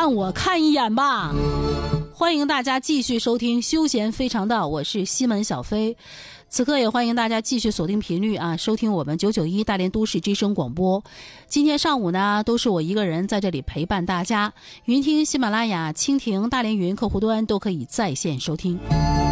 让我看一眼吧。欢迎大家继续收听休闲非常道，我是西门小飞。此刻也欢迎大家继续锁定频率啊，收听我们991大连都市之声广播。今天上午呢，都是我一个人在这里陪伴大家。云听喜马拉雅、蜻蜓、大连云客户端都可以在线收听。